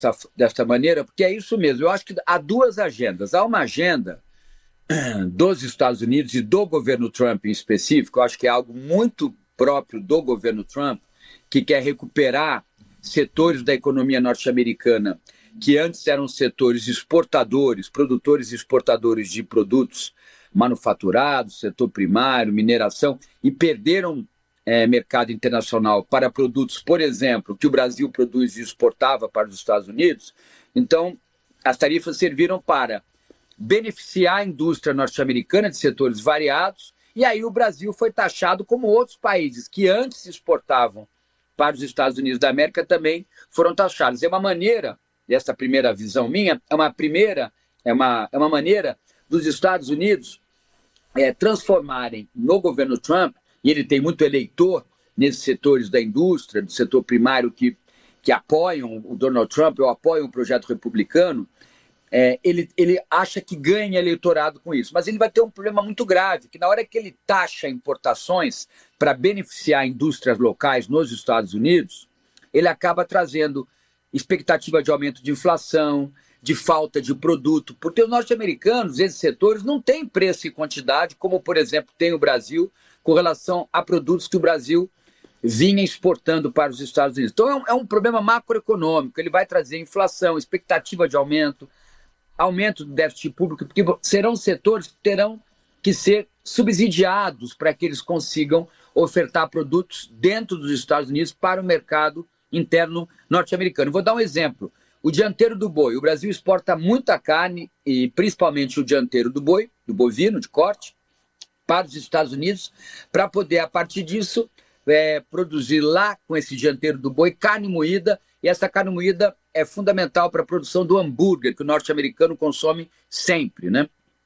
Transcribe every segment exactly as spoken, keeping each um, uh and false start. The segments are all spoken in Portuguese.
dessa, dessa maneira, porque é isso mesmo. Eu acho que há duas agendas. Há uma agenda dos Estados Unidos e do governo Trump em específico, eu acho que é algo muito próprio do governo Trump, que quer recuperar setores da economia norte-americana que antes eram setores exportadores, produtores e exportadores de produtos manufaturados, setor primário, mineração, e perderam é, mercado internacional para produtos, por exemplo, que o Brasil produz e exportava para os Estados Unidos. Então, as tarifas serviram para beneficiar a indústria norte-americana de setores variados, e aí o Brasil foi taxado como outros países que antes exportavam para os Estados Unidos da América também foram taxados. É uma maneira, essa primeira visão minha, é uma primeira, é uma, é uma maneira dos Estados Unidos é, transformarem no governo Trump, e ele tem muito eleitor nesses setores da indústria, do setor primário que, que apoiam o Donald Trump ou apoiam o projeto republicano. É, ele, ele acha que ganha eleitorado com isso, mas ele vai ter um problema muito grave, que na hora que ele taxa importações para beneficiar indústrias locais nos Estados Unidos, ele acaba trazendo expectativa de aumento de inflação, de falta de produto, porque os norte-americanos, esses setores, não têm preço e quantidade, como, por exemplo, tem o Brasil, com relação a produtos que o Brasil vinha exportando para os Estados Unidos. Então é um, é um problema macroeconômico, ele vai trazer inflação, expectativa de aumento, aumento do déficit público, porque serão setores que terão que ser subsidiados para que eles consigam ofertar produtos dentro dos Estados Unidos para o mercado interno norte-americano. Vou dar um exemplo. O dianteiro do boi. O Brasil exporta muita carne, e principalmente o dianteiro do boi, do bovino, de corte, para os Estados Unidos, para poder, a partir disso, é, produzir lá, com esse dianteiro do boi, carne moída, e essa carne moída é fundamental para a produção do hambúrguer, que o norte-americano consome sempre, né?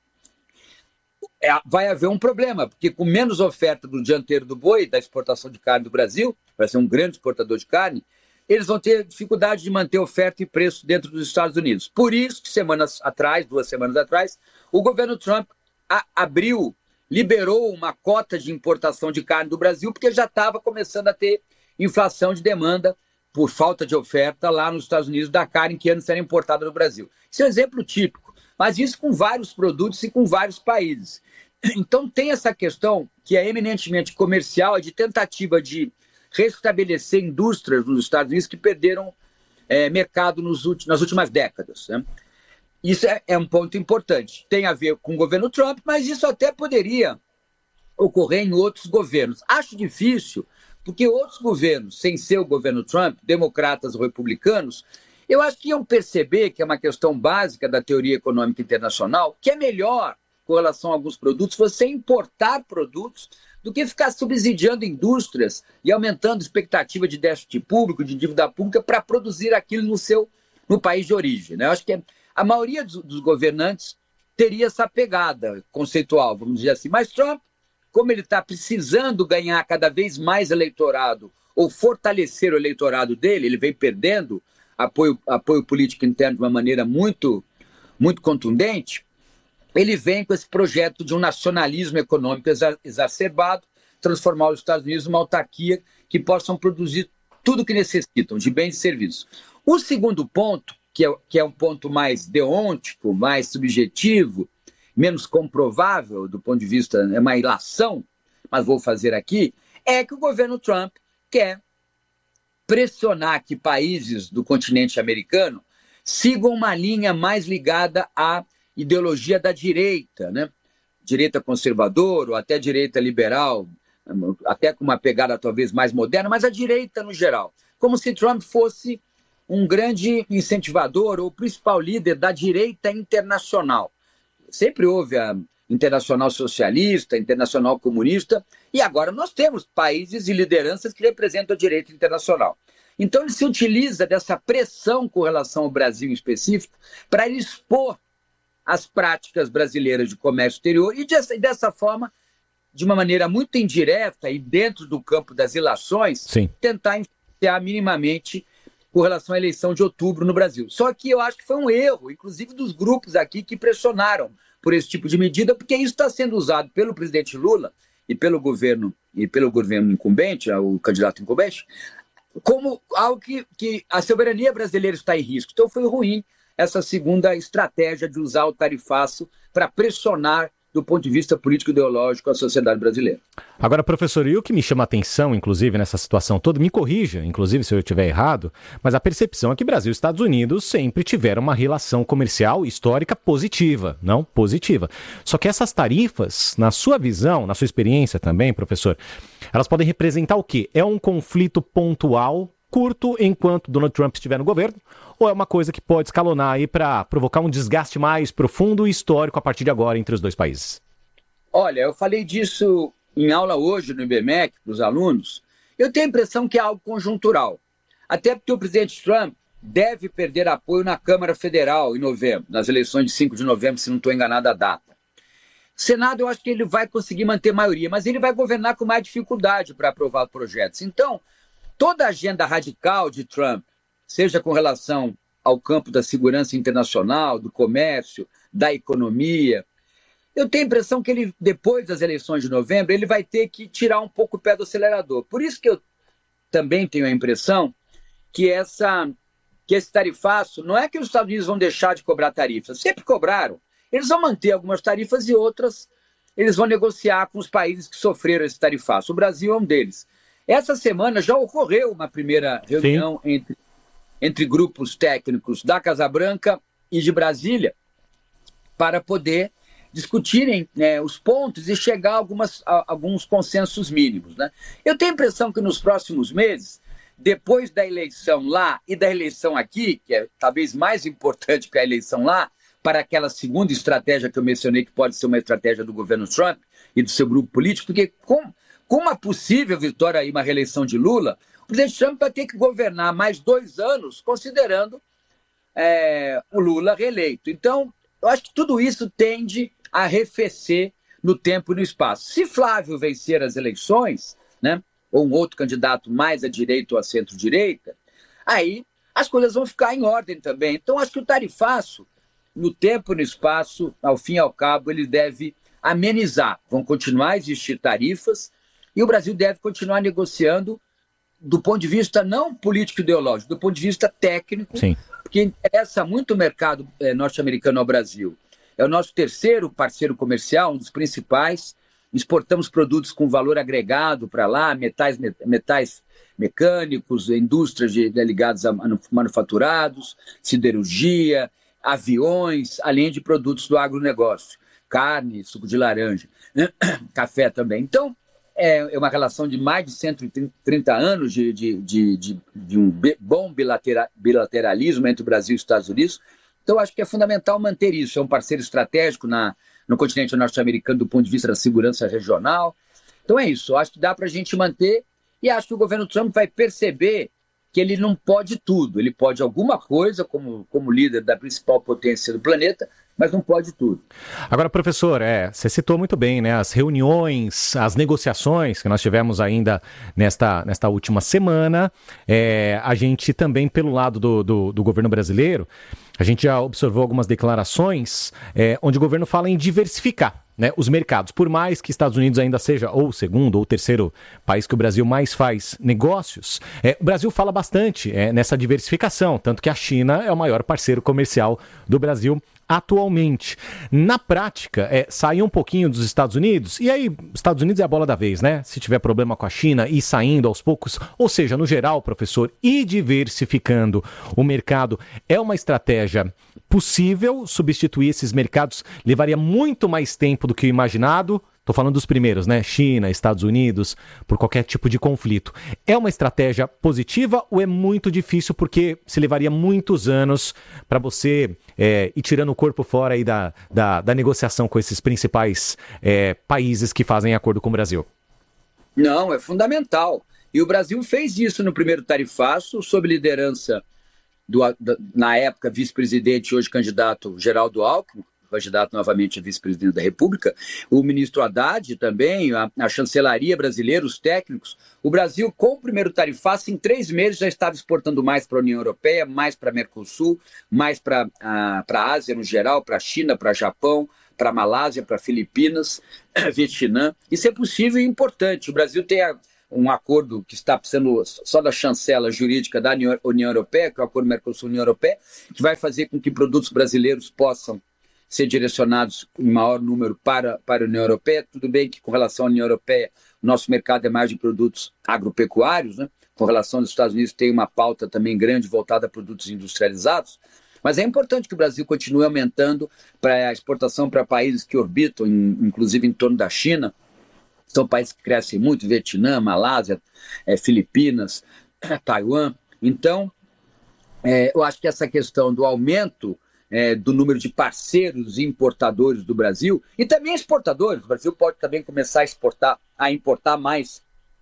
É, vai haver um problema, porque com menos oferta do dianteiro do boi, da exportação de carne do Brasil, vai ser um grande exportador de carne, eles vão ter dificuldade de manter oferta e preço dentro dos Estados Unidos. Por isso que semanas atrás, duas semanas atrás, o governo Trump a, abriu, liberou uma cota de importação de carne do Brasil, porque já estava começando a ter inflação de demanda por falta de oferta lá nos Estados Unidos da carne que antes era importada no Brasil. Isso é um exemplo típico, mas isso com vários produtos e com vários países. Então tem essa questão que é eminentemente comercial, de tentativa de restabelecer indústrias nos Estados Unidos que perderam é, mercado nos últimos, nas últimas décadas, né? Isso é, é um ponto importante. Tem a ver com o governo Trump, mas isso até poderia ocorrer em outros governos. Acho difícil, porque outros governos, sem ser o governo Trump, democratas ou republicanos, eu acho que iam perceber que é uma questão básica da teoria econômica internacional, que é melhor, com relação a alguns produtos, você importar produtos do que ficar subsidiando indústrias e aumentando a expectativa de déficit público, de dívida pública, para produzir aquilo no seu no país de origem, né? Eu acho que a maioria dos, dos governantes teria essa pegada conceitual, vamos dizer assim. Mas Trump, como ele está precisando ganhar cada vez mais eleitorado ou fortalecer o eleitorado dele, ele vem perdendo apoio, apoio político interno de uma maneira muito, muito contundente, ele vem com esse projeto de um nacionalismo econômico exacerbado, transformar os Estados Unidos numa autarquia que possam produzir tudo o que necessitam, de bens e serviços. O segundo ponto, que é, que é um ponto mais deôntico, mais subjetivo, menos comprovável do ponto de vista, é uma ilação, mas vou fazer aqui, é que o governo Trump quer pressionar que países do continente americano sigam uma linha mais ligada à ideologia da direita, né? Direita conservadora ou até direita liberal, até com uma pegada talvez mais moderna, mas a direita no geral. Como se Trump fosse um grande incentivador ou principal líder da direita internacional. Sempre houve a Internacional Socialista, Internacional Comunista, e agora nós temos países e lideranças que representam a direita internacional. Então ele se utiliza dessa pressão com relação ao Brasil em específico para expor as práticas brasileiras de comércio exterior e dessa, dessa forma, de uma maneira muito indireta e dentro do campo das ilações, Sim. tentar influenciar minimamente com relação à eleição de outubro no Brasil. Só que eu acho que foi um erro, inclusive dos grupos aqui que pressionaram por esse tipo de medida, porque isso está sendo usado pelo presidente Lula e pelo governo, e pelo governo incumbente, o candidato incumbente, como algo que, que a soberania brasileira está em risco. Então foi ruim essa segunda estratégia de usar o tarifaço para pressionar, do ponto de vista político-ideológico, a sociedade brasileira. Agora, professor, e o que me chama a atenção, inclusive, nessa situação toda, me corrija, inclusive, se eu estiver errado, mas a percepção é que Brasil e Estados Unidos sempre tiveram uma relação comercial histórica positiva, não positiva. Só que essas tarifas, na sua visão, na sua experiência também, professor, elas podem representar o quê? É um conflito pontual, curto, enquanto Donald Trump estiver no governo, ou é uma coisa que pode escalonar aí para provocar um desgaste mais profundo e histórico a partir de agora entre os dois países? Olha, eu falei disso em aula hoje no I B M E C para os alunos. Eu tenho a impressão que é algo conjuntural. Até porque o presidente Trump deve perder apoio na Câmara Federal em novembro, nas eleições de cinco de novembro, se não estou enganado a data. Senado, eu acho que ele vai conseguir manter maioria, mas ele vai governar com mais dificuldade para aprovar projetos. Então, toda a agenda radical de Trump, seja com relação ao campo da segurança internacional, do comércio, da economia, eu tenho a impressão que ele, depois das eleições de novembro, ele vai ter que tirar um pouco o pé do acelerador. Por isso que eu também tenho a impressão que, essa, que esse tarifaço, não é que os Estados Unidos vão deixar de cobrar tarifas, sempre cobraram. Eles vão manter algumas tarifas e outras eles vão negociar com os países que sofreram esse tarifaço. O Brasil é um deles. Essa semana já ocorreu uma primeira reunião entre, entre grupos técnicos da Casa Branca e de Brasília para poder discutirem, né, os pontos e chegar a, algumas, a alguns consensos mínimos, né? Eu tenho a impressão que nos próximos meses, depois da eleição lá e da eleição aqui, que é talvez mais importante que a eleição lá, para aquela segunda estratégia que eu mencionei, que pode ser uma estratégia do governo Trump e do seu grupo político, porque com, com uma possível vitória e uma reeleição de Lula, o presidente Trump vai ter que governar mais dois anos, considerando é, o Lula reeleito. Então, eu acho que tudo isso tende a arrefecer no tempo e no espaço. Se Flávio vencer as eleições, né, ou um outro candidato mais à direita ou à centro-direita, aí as coisas vão ficar em ordem também. Então, acho que o tarifaço, no tempo e no espaço, ao fim e ao cabo, ele deve amenizar. Vão continuar a existir tarifas e o Brasil deve continuar negociando do ponto de vista não político-ideológico, do ponto de vista técnico, Sim. porque interessa muito o mercado eh, norte-americano ao Brasil. É o nosso terceiro parceiro comercial, um dos principais. Exportamos produtos com valor agregado para lá, metais, metais mecânicos, indústrias de, de, ligadas a manufaturados, siderurgia, aviões, além de produtos do agronegócio, carne, suco de laranja, café também. Então, é uma relação de mais de cento e trinta anos de, de, de, de, de um bom bilateralismo entre o Brasil e os Estados Unidos. Então, acho que é fundamental manter isso. É um parceiro estratégico na, no continente norte-americano do ponto de vista da segurança regional. Então, é isso. Eu acho que dá para a gente manter e acho que o governo Trump vai perceber que ele não pode tudo. Ele pode alguma coisa como, como líder da principal potência do planeta, mas não pode tudo. Agora, professor, é, você citou muito bem, né, as reuniões, as negociações que nós tivemos ainda nesta, nesta última semana. É, a gente também, pelo lado do, do, do governo brasileiro, a gente já observou algumas declarações é, onde o governo fala em diversificar, né, os mercados. Por mais que Estados Unidos ainda seja ou o segundo ou o terceiro país que o Brasil mais faz negócios, é, o Brasil fala bastante é, nessa diversificação, tanto que a China é o maior parceiro comercial do Brasil atualmente. Na prática, é, sair um pouquinho dos Estados Unidos, e aí, Estados Unidos é a bola da vez, né? Se tiver problema com a China, ir saindo aos poucos, ou seja, no geral, professor, ir diversificando o mercado é uma estratégia possível. Substituir esses mercados levaria muito mais tempo do que o imaginado. Estou falando dos primeiros, né? China, Estados Unidos, por qualquer tipo de conflito. É uma estratégia positiva ou é muito difícil porque se levaria muitos anos para você é, ir tirando o corpo fora aí da, da, da negociação com esses principais é, países que fazem acordo com o Brasil? Não, é fundamental. E o Brasil fez isso no primeiro tarifaço, sob liderança do, da, na época, vice-presidente e hoje candidato Geraldo Alckmin, candidato novamente a vice-presidente da República, o ministro Haddad também, a, a chancelaria brasileira, os técnicos. O Brasil, com o primeiro tarifaço, em três meses já estava exportando mais para a União Europeia, mais para a Mercosul, mais para a Ásia no geral, para a China, para o Japão, para a Malásia, para Filipinas, Vietnã. Isso é possível e importante. O Brasil tem a, um acordo que está precisando só da chancela jurídica da União Europeia, que é o Acordo Mercosul-União Europeia, que vai fazer com que produtos brasileiros possam ser direcionados em maior número para, para a União Europeia. Tudo bem que com relação à União Europeia, o nosso mercado é mais de produtos agropecuários, né? Com relação aos Estados Unidos, tem uma pauta também grande voltada a produtos industrializados, mas é importante que o Brasil continue aumentando para a exportação para países que orbitam, em, inclusive em torno da China. São países que crescem muito, Vietnã, Malásia, é, Filipinas, Taiwan. Então, é, eu acho que essa questão do aumento é, do número de parceiros importadores do Brasil, e também exportadores, o Brasil pode também começar a exportar, a importar mais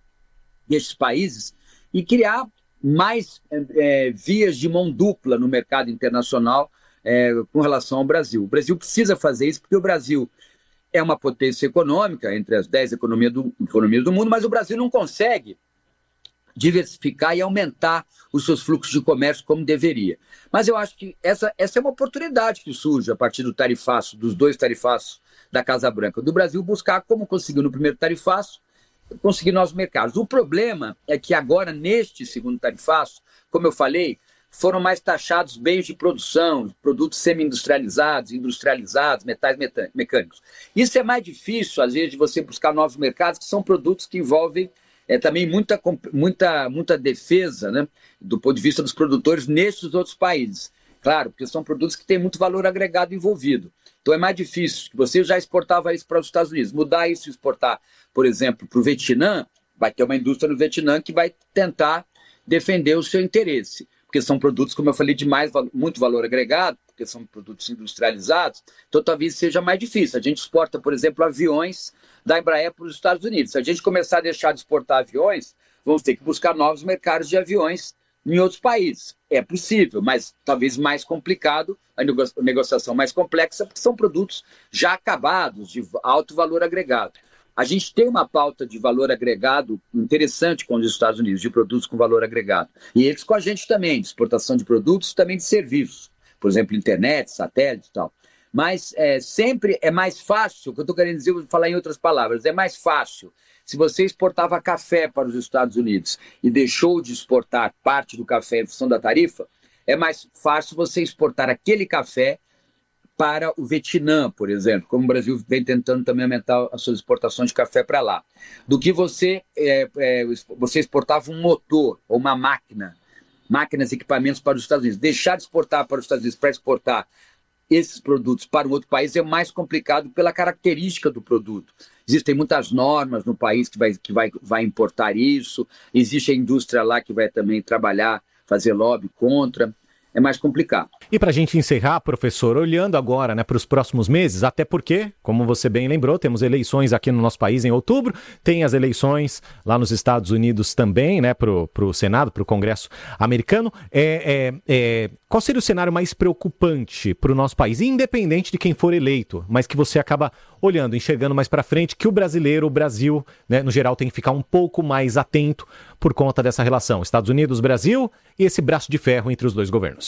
desses países e criar mais é, vias de mão dupla no mercado internacional é, com relação ao Brasil. O Brasil precisa fazer isso porque o Brasil é uma potência econômica, entre as dez economias do, economias do mundo, mas o Brasil não consegue diversificar e aumentar os seus fluxos de comércio como deveria. Mas eu acho que essa, essa é uma oportunidade que surge a partir do tarifaço, dos dois tarifaços da Casa Branca, do Brasil buscar, como conseguiu no primeiro tarifaço, conseguir novos mercados. O problema é que agora, neste segundo tarifaço, como eu falei, foram mais taxados bens de produção, produtos semi-industrializados, industrializados, metais mecânicos. Isso é mais difícil, às vezes, de você buscar novos mercados, que são produtos que envolvem é, também muita, muita, muita defesa, né, do ponto de vista dos produtores nesses outros países. Claro, porque são produtos que têm muito valor agregado envolvido. Então é mais difícil. Você já exportava isso para os Estados Unidos. Mudar isso e exportar, por exemplo, para o Vietnã, vai ter uma indústria no Vietnã que vai tentar defender o seu interesse. Porque são produtos, como eu falei, de mais, muito valor agregado, porque são produtos industrializados, então talvez seja mais difícil. A gente exporta, por exemplo, aviões da Embraer para os Estados Unidos. Se a gente começar a deixar de exportar aviões, vamos ter que buscar novos mercados de aviões em outros países. É possível, mas talvez mais complicado, a negociação mais complexa, porque são produtos já acabados, de alto valor agregado. A gente tem uma pauta de valor agregado interessante com os Estados Unidos, de produtos com valor agregado. E eles com a gente também, de exportação de produtos, também de serviços. Por exemplo, internet, satélite e tal. Mas é, sempre é mais fácil, o que eu estou querendo dizer, eu vou falar em outras palavras, é mais fácil. Se você exportava café para os Estados Unidos e deixou de exportar parte do café em função da tarifa, é mais fácil você exportar aquele café para o Vietnã, por exemplo, como o Brasil vem tentando também aumentar as suas exportações de café para lá, do que você, é, é, você exportava um motor ou uma máquina, máquinas e equipamentos para os Estados Unidos. Deixar de exportar para os Estados Unidos para exportar esses produtos para um outro país é mais complicado pela característica do produto. Existem muitas normas no país que vai, que vai, vai importar isso, existe a indústria lá que vai também trabalhar, fazer lobby contra. É mais complicado. E para a gente encerrar, professor, olhando agora, né, para os próximos meses, até porque, como você bem lembrou, temos eleições aqui no nosso país em outubro, tem as eleições lá nos Estados Unidos também, né, para o Senado, para o Congresso americano. É, é, é, qual seria o cenário mais preocupante para o nosso país, independente de quem for eleito, mas que você acaba olhando, enxergando mais para frente, que o brasileiro, o Brasil, né, no geral, tem que ficar um pouco mais atento por conta dessa relação Estados Unidos-Brasil e esse braço de ferro entre os dois governos?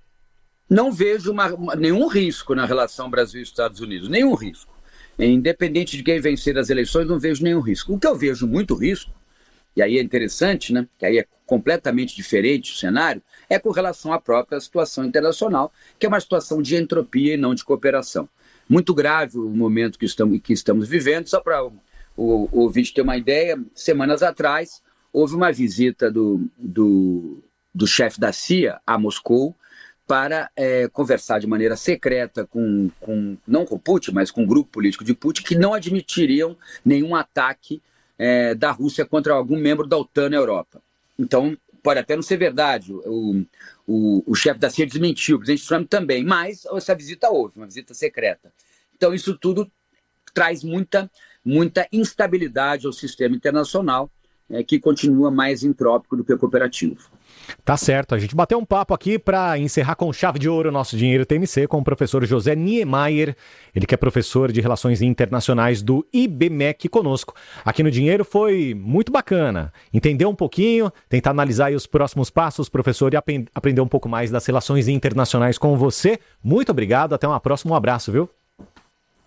Não vejo uma, uma, nenhum risco na relação Brasil e Estados Unidos, nenhum risco. Independente de quem vencer as eleições, não vejo nenhum risco. O que eu vejo muito risco, e aí é interessante, né, que aí é completamente diferente o cenário, é com relação à própria situação internacional, que é uma situação de entropia e não de cooperação. Muito grave o momento que estamos, que estamos vivendo. Só para o, o, o ouvinte ter uma ideia, semanas atrás houve uma visita do, do, do chefe da C I A a Moscou, para é, conversar de maneira secreta com, com, não com Putin, mas com o grupo político de Putin, que não admitiriam nenhum ataque é, da Rússia contra algum membro da OTAN na Europa. Então, pode até não ser verdade, o, o, o chefe da C I A desmentiu, o presidente Trump também, mas essa visita houve, uma visita secreta. Então, isso tudo traz muita, muita instabilidade ao sistema internacional, é, que continua mais entrópico do que cooperativo. Tá certo, a gente bateu um papo aqui para encerrar com chave de ouro o nosso Dinheiro T M C com o professor José Niemeyer, ele que é professor de Relações Internacionais do I B M E C conosco. Aqui no Dinheiro foi muito bacana, entender um pouquinho, tentar analisar aí os próximos passos, professor, e ap- aprender um pouco mais das relações internacionais com você. Muito obrigado, até uma próxima, um abraço, viu?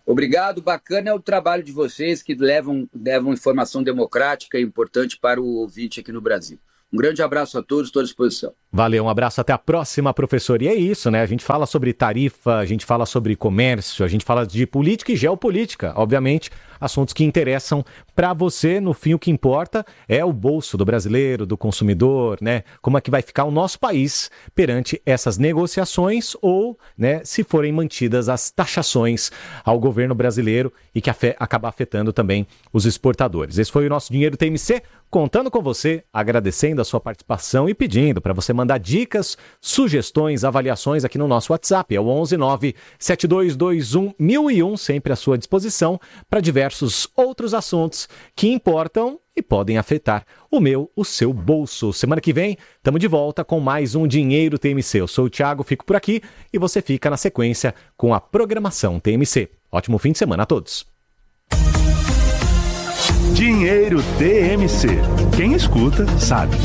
Obrigado, bacana é o trabalho de vocês que levam, levam informação democrática e importante para o ouvinte aqui no Brasil. Um grande abraço a todos, estou à disposição. Valeu, um abraço, até a próxima, professor. E é isso, né? A gente fala sobre tarifa, a gente fala sobre comércio, a gente fala de política e geopolítica, obviamente, assuntos que interessam para você. No fim, o que importa é o bolso do brasileiro, do consumidor, né? Como é que vai ficar o nosso país perante essas negociações ou, né, se forem mantidas as taxações ao governo brasileiro e que afe- acaba afetando também os exportadores. Esse foi o nosso Dinheiro T M C, contando com você, agradecendo a sua participação e pedindo para você mandar dicas, sugestões, avaliações aqui no nosso WhatsApp. É o onze nove sete dois dois um mil e um, sempre à sua disposição para diversos outros assuntos que importam e podem afetar o meu, o seu bolso. Semana que vem, estamos de volta com mais um Dinheiro T M C. Eu sou o Thiago, fico por aqui e você fica na sequência com a programação T M C. Ótimo fim de semana a todos. Dinheiro T M C. Quem escuta, sabe.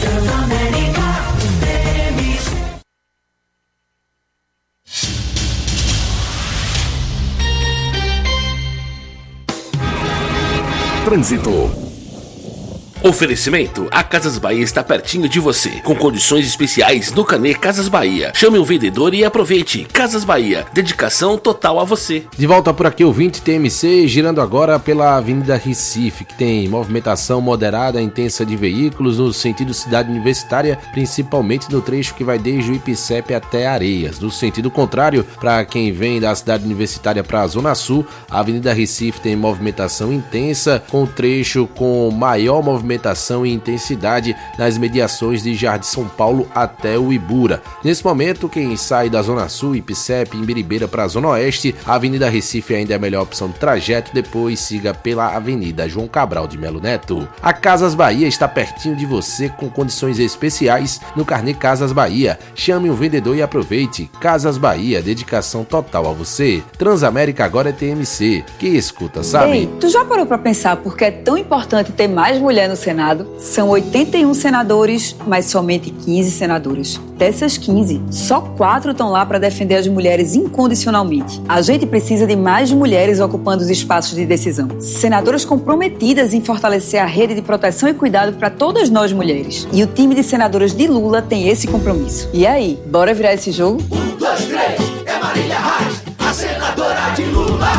Trânsito. Oferecimento, a Casas Bahia está pertinho de você, com condições especiais no Canê Casas Bahia. Chame um vendedor e aproveite. Casas Bahia, dedicação total a você. De volta por aqui, ouvinte T M C, girando agora pela Avenida Recife, que tem movimentação moderada intensa de veículos no sentido cidade universitária, principalmente no trecho que vai desde o Ipicep até Areias. No sentido contrário, para quem vem da cidade universitária para a Zona Sul, a Avenida Recife tem movimentação intensa, com trecho com maior movimentação movimentação e intensidade nas mediações de Jardim São Paulo até o Ibura. Nesse momento, quem sai da Zona Sul, Ipicep, Imbiribeira para a Zona Oeste, a Avenida Recife ainda é a melhor opção de trajeto, depois siga pela Avenida João Cabral de Melo Neto. A Casas Bahia está pertinho de você com condições especiais no Carnê Casas Bahia. Chame um vendedor e aproveite. Casas Bahia, dedicação total a você. Transamérica agora é T M C. Que escuta, sabe? Ei, tu já parou pra pensar por que é tão importante ter mais mulher no Senado? São oitenta e um senadores, mas somente quinze senadoras. Dessas quinze, só quatro estão lá para defender as mulheres incondicionalmente. A gente precisa de mais mulheres ocupando os espaços de decisão. Senadoras comprometidas em fortalecer a rede de proteção e cuidado para todas nós mulheres. E o time de senadoras de Lula tem esse compromisso. E aí, bora virar esse jogo? Um, dois, três, é Marília Reis, a senadora de Lula.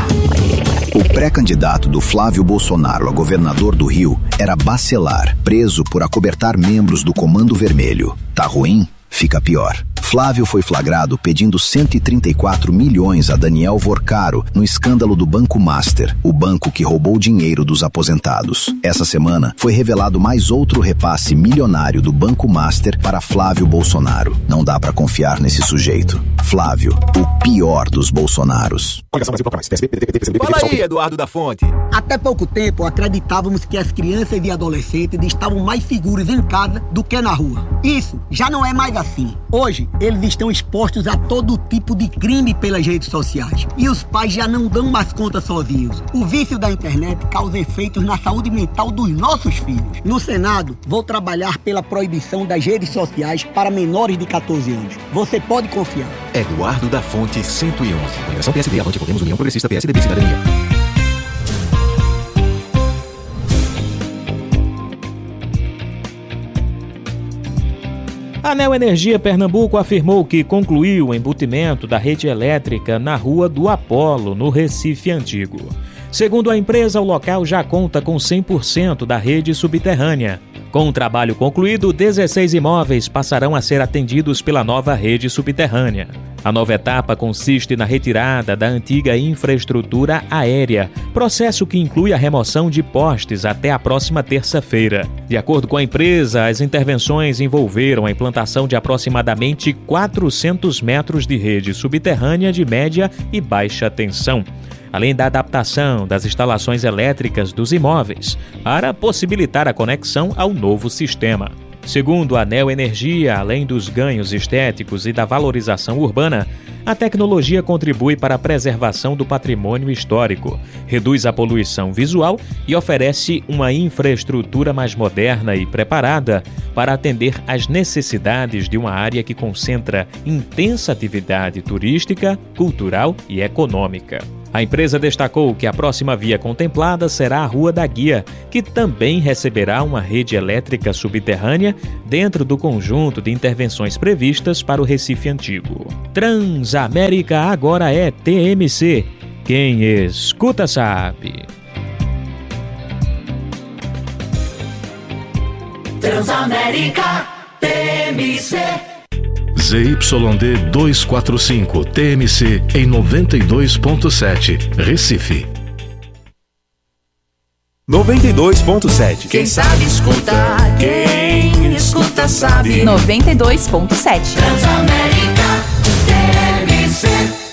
O pré-candidato do Flávio Bolsonaro a governador do Rio era Bacelar, preso por acobertar membros do Comando Vermelho. Tá ruim? Fica pior. Flávio foi flagrado pedindo cento e trinta e quatro milhões a Daniel Vorcaro no escândalo do Banco Master, o banco que roubou o dinheiro dos aposentados. Essa semana foi revelado mais outro repasse milionário do Banco Master para Flávio Bolsonaro. Não dá pra confiar nesse sujeito. Flávio, o pior dos Bolsonaros. Fala aí, Eduardo da Fonte. Até pouco tempo acreditávamos que as crianças e adolescentes estavam mais seguros em casa do que na rua. Isso já não é mais assim. Hoje, eles estão expostos a todo tipo de crime pelas redes sociais. E os pais já não dão mais conta sozinhos. O vício da internet causa efeitos na saúde mental dos nossos filhos. No Senado, vou trabalhar pela proibição das redes sociais para menores de catorze anos. Você pode confiar. Eduardo da Fonte, cento e onze. Coligação P S D, Avante Podemos, União Progressista, P S D B, Cidadania. A Neo Energia Pernambuco afirmou que concluiu o embutimento da rede elétrica na Rua do Apolo, no Recife Antigo. Segundo a empresa, o local já conta com cem por cento da rede subterrânea. Com o trabalho concluído, dezesseis imóveis passarão a ser atendidos pela nova rede subterrânea. A nova etapa consiste na retirada da antiga infraestrutura aérea, processo que inclui a remoção de postes até a próxima terça-feira. De acordo com a empresa, as intervenções envolveram a implantação de aproximadamente quatrocentos metros de rede subterrânea de média e baixa tensão, além da adaptação das instalações elétricas dos imóveis, para possibilitar a conexão ao novo sistema. Segundo a Neo Energia, além dos ganhos estéticos e da valorização urbana, a tecnologia contribui para a preservação do patrimônio histórico, reduz a poluição visual e oferece uma infraestrutura mais moderna e preparada para atender às necessidades de uma área que concentra intensa atividade turística, cultural e econômica. A empresa destacou que a próxima via contemplada será a Rua da Guia, que também receberá uma rede elétrica subterrânea dentro do conjunto de intervenções previstas para o Recife Antigo. Transamérica agora é T M C. Quem escuta sabe. Transamérica T M C. Z Y D duzentos e quarenta e cinco T M C em noventa e dois ponto sete, Recife. noventa e dois ponto sete. Quem sabe escuta, quem escuta sabe. noventa e dois ponto sete. Transamérica T M C.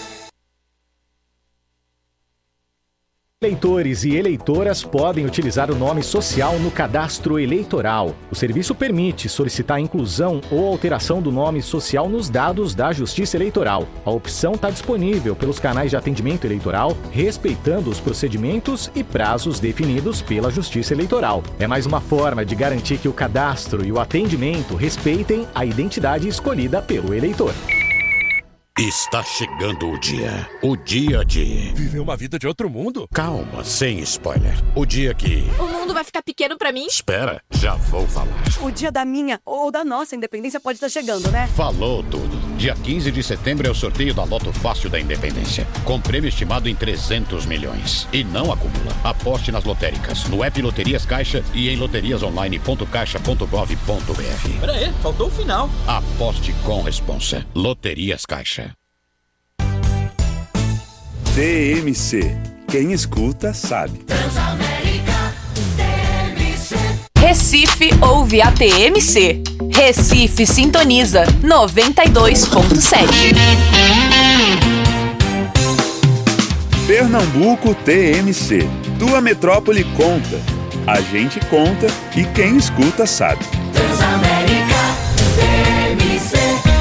Eleitores e eleitoras podem utilizar o nome social no cadastro eleitoral. O serviço permite solicitar a inclusão ou alteração do nome social nos dados da Justiça Eleitoral. A opção está disponível pelos canais de atendimento eleitoral, respeitando os procedimentos e prazos definidos pela Justiça Eleitoral. É mais uma forma de garantir que o cadastro e o atendimento respeitem a identidade escolhida pelo eleitor. Está chegando o dia. O dia de... viver uma vida de outro mundo? Calma, sem spoiler. O dia que... o mundo vai ficar pequeno pra mim? Espera, já vou falar. O dia da minha ou da nossa independência pode estar chegando, né? Falou tudo. Dia quinze de setembro é o sorteio da Loto Fácil da Independência, com prêmio estimado em trezentos milhões. E não acumula. Aposte nas lotéricas, no app Loterias Caixa e em loterias online ponto caixa ponto gov ponto br. Pera aí, faltou o final. Aposte com responsa. Loterias Caixa. T M C. Quem escuta sabe. Transamérica T M C. Recife ouve a T M C. Recife sintoniza noventa e dois ponto sete. Pernambuco T M C. Tua metrópole conta. A gente conta e quem escuta sabe. Transamérica T M C.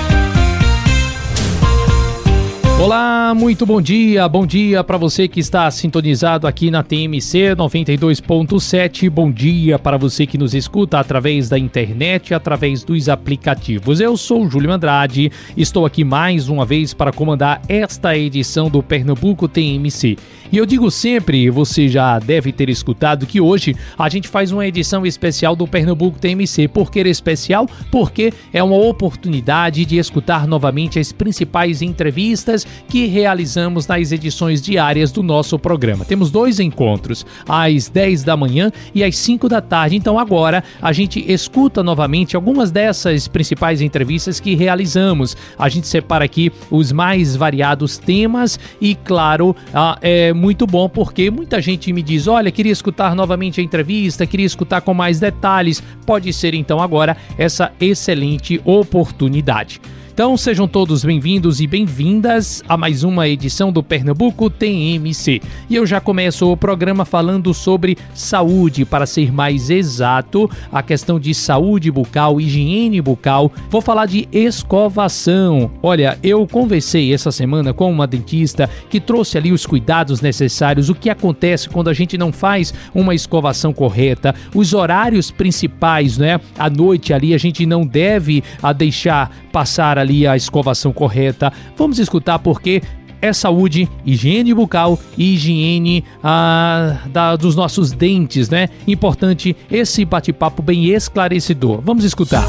Olá, muito bom dia, bom dia para você que está sintonizado aqui na T M C noventa e dois ponto sete, bom dia para você que nos escuta através da internet, através dos aplicativos. Eu sou o Júlio Andrade, estou aqui mais uma vez para comandar esta edição do Pernambuco T M C. E eu digo sempre, você já deve ter escutado, que hoje a gente faz uma edição especial do Pernambuco T M C. Por que especial? Porque é uma oportunidade de escutar novamente as principais entrevistas que realizamos nas edições diárias do nosso programa. Temos dois encontros, às dez da manhã e às cinco da tarde. Então agora a gente escuta novamente algumas dessas principais entrevistas que realizamos. A gente separa aqui os mais variados temas e, claro, é muito bom porque muita gente me diz, olha, queria escutar novamente a entrevista, queria escutar com mais detalhes. Pode ser então agora essa excelente oportunidade. Então sejam todos bem-vindos e bem-vindas a mais uma edição do Pernambuco T M C. E eu já começo o programa falando sobre saúde, para ser mais exato, a questão de saúde bucal, higiene bucal. Vou falar de escovação. Olha, eu conversei essa semana com uma dentista que trouxe ali os cuidados necessários, o que acontece quando a gente não faz uma escovação correta, os horários principais, né? À noite ali a gente não deve a deixar passar ali a escovação correta. Vamos escutar porque é saúde, higiene bucal e higiene ah, da, dos nossos dentes, né? Importante esse bate-papo bem esclarecedor. Vamos escutar.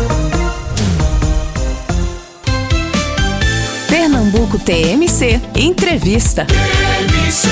Pernambuco T M C Entrevista. T M C.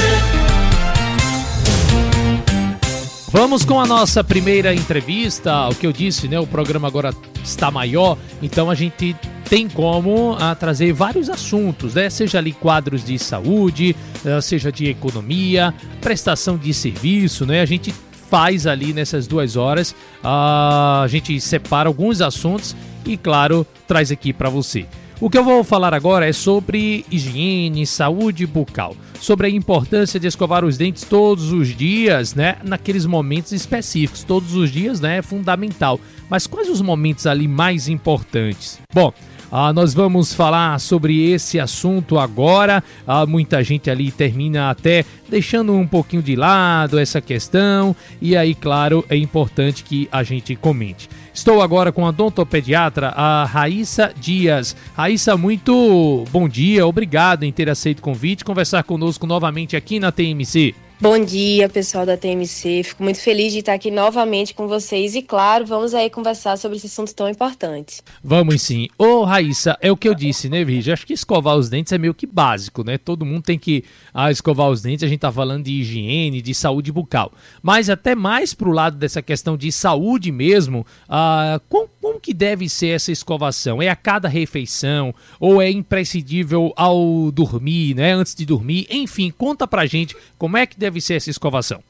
Vamos com a nossa primeira entrevista. O que eu disse, né? O programa agora está maior, então a gente tem como a, trazer vários assuntos, né? Seja ali quadros de saúde, seja de economia, prestação de serviço, né? A gente faz ali nessas duas horas, a gente separa alguns assuntos e, claro, traz aqui para você. O que eu vou falar agora é sobre higiene, saúde bucal, sobre a importância de escovar os dentes todos os dias, né? Naqueles momentos específicos, todos os dias, né? É fundamental. Mas quais os momentos ali mais importantes? Bom, ah, nós vamos falar sobre esse assunto agora. Ah, muita gente ali termina até deixando um pouquinho de lado essa questão. E aí, claro, é importante que a gente comente. Estou agora com a odontopediatra, a Raíssa Dias. Raíssa, muito bom dia, obrigado em ter aceito o convite, conversar conosco novamente aqui na T M C. Bom dia, pessoal da T M C. Fico muito feliz de estar aqui novamente com vocês e, claro, vamos aí conversar sobre esse assunto tão importante. Vamos sim. Ô, Raíssa, é o que eu disse, né, Virgínia? Acho que escovar os dentes é meio que básico, né? Todo mundo tem que ah, escovar os dentes, a gente tá falando de higiene, de saúde bucal. Mas até mais pro lado dessa questão de saúde mesmo, ah, como, como que deve ser essa escovação? É a cada refeição ou é imprescindível ao dormir, né? Antes de dormir? Enfim, conta pra gente como é que deve ser essa escovação.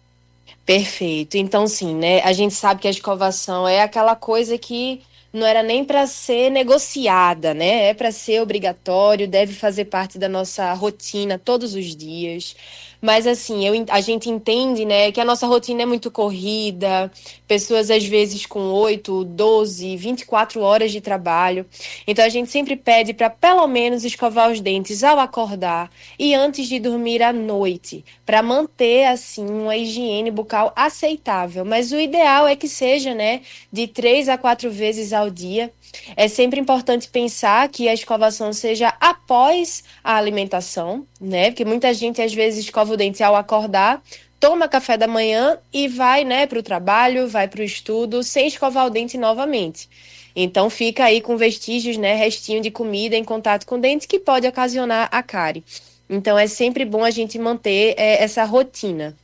Perfeito. Então, sim, né? A gente sabe que a escovação é aquela coisa que não era nem para ser negociada, né? É para ser obrigatório, deve fazer parte da nossa rotina todos os dias. Mas, assim, eu, a gente entende, né, que a nossa rotina é muito corrida, pessoas, às vezes, com oito, doze, vinte e quatro horas de trabalho. Então, a gente sempre pede para, pelo menos, escovar os dentes ao acordar e antes de dormir à noite, para manter, assim, uma higiene bucal aceitável. Mas o ideal é que seja, né, de três a quatro vezes ao dia. É sempre importante pensar que a escovação seja após a alimentação, né? Porque muita gente, às vezes, escova o dente ao acordar, toma café da manhã e vai, né, para o trabalho, vai para o estudo, sem escovar o dente novamente. Então, fica aí com vestígios, né, restinho de comida em contato com o dente, que pode ocasionar a cárie. Então, é sempre bom a gente manter é, essa rotina.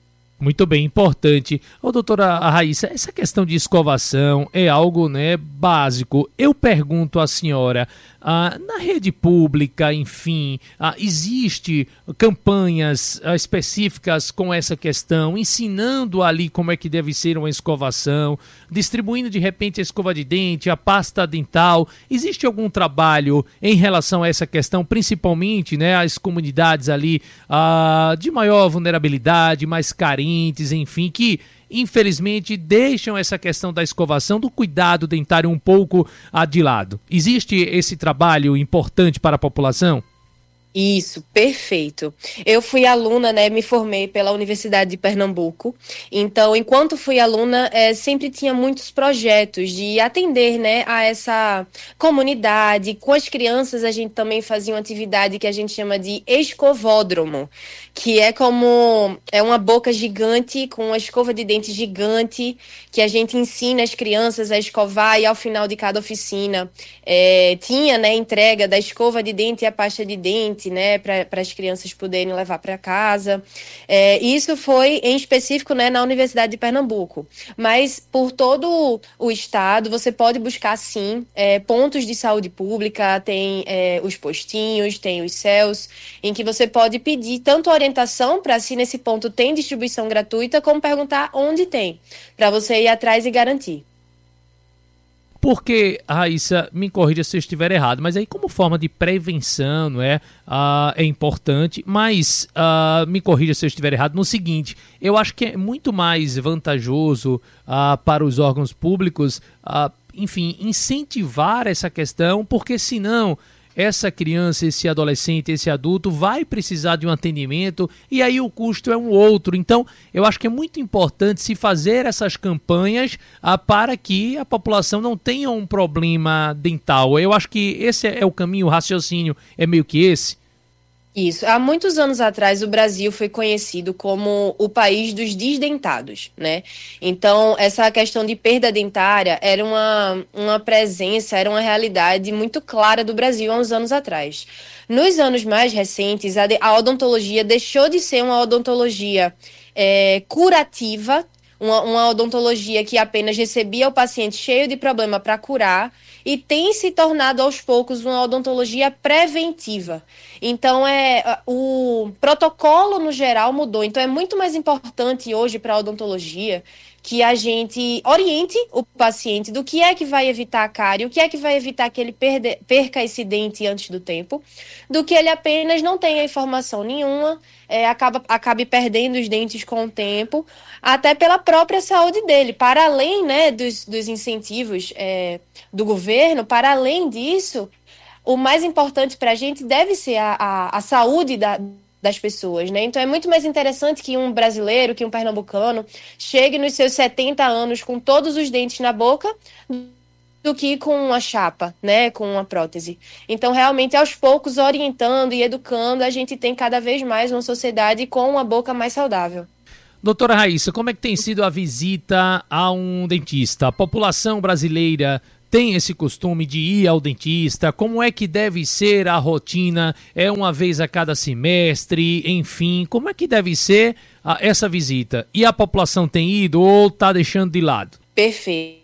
Muito bem, importante. Ô, doutora Raíssa, essa questão de escovação é algo, né, básico. Eu pergunto à senhora, ah, na rede pública, enfim, ah, existe campanhas ah, específicas com essa questão, ensinando ali como é que deve ser uma escovação, distribuindo de repente a escova de dente, a pasta dental? Existe algum trabalho em relação a essa questão, principalmente, né, as comunidades ali ah, de maior vulnerabilidade, mais carentes, enfim, que infelizmente deixam essa questão da escovação, do cuidado dentário um pouco ah, de lado? Existe esse trabalho importante para a população? Isso, perfeito. Eu fui aluna, né, me formei pela Universidade de Pernambuco, então, enquanto fui aluna, é, sempre tinha muitos projetos de atender, né, a essa comunidade. Com as crianças, a gente também fazia uma atividade que a gente chama de escovódromo, que é como é uma boca gigante com uma escova de dente gigante, que a gente ensina as crianças a escovar, e ao final de cada oficina é, tinha, né, entrega da escova de dente e a pasta de dente, né, para as crianças poderem levar para casa. É, isso foi em específico, né, na Universidade de Pernambuco. Mas por todo o estado você pode buscar, sim, é, pontos de saúde pública, tem é, os postinhos, tem os C E Ls, em que você pode pedir tanto orientação para se nesse ponto tem distribuição gratuita, como perguntar onde tem, para você ir atrás e garantir. Porque, Raíssa, me corrija se eu estiver errado, mas aí como forma de prevenção, não é, uh, é importante, mas uh, me corrija se eu estiver errado no seguinte: eu acho que é muito mais vantajoso uh, para os órgãos públicos, uh, enfim, incentivar essa questão, porque senão essa criança, esse adolescente, esse adulto vai precisar de um atendimento e aí o custo é um outro. Então, eu acho que é muito importante se fazer essas campanhas ah, para que a população não tenha um problema dental. Eu acho que esse é o caminho, o raciocínio é meio que esse. Isso. Há muitos anos atrás, o Brasil foi conhecido como o país dos desdentados, né? Então, essa questão de perda dentária era uma, uma presença, era uma realidade muito clara do Brasil há uns anos atrás. Nos anos mais recentes, a, a odontologia deixou de ser uma odontologia é, curativa, uma, uma odontologia que apenas recebia o paciente cheio de problema para curar, e tem se tornado aos poucos uma odontologia preventiva. Então, é, o protocolo no geral mudou. Então, é muito mais importante hoje para a odontologia que a gente oriente o paciente do que é que vai evitar a cárie, o que é que vai evitar que ele perde, perca esse dente antes do tempo, do que ele apenas não tenha informação nenhuma, é, acaba, acabe perdendo os dentes com o tempo, até pela própria saúde dele. Para além, né, dos, dos incentivos é, do governo, para além disso, o mais importante para a gente deve ser a, a, a saúde da, das pessoas, né? Então é muito mais interessante que um brasileiro, que um pernambucano, chegue nos seus setenta anos com todos os dentes na boca do que com uma chapa, né? Com uma prótese. Então, realmente, aos poucos, orientando e educando, a gente tem cada vez mais uma sociedade com uma boca mais saudável. Doutora Raíssa, como é que tem sido a visita a um dentista? A população brasileira tem esse costume de ir ao dentista? Como é que deve ser a rotina? É uma vez a cada semestre? Enfim, como é que deve ser a, essa visita? E a população tem ido ou está deixando de lado? Perfeito.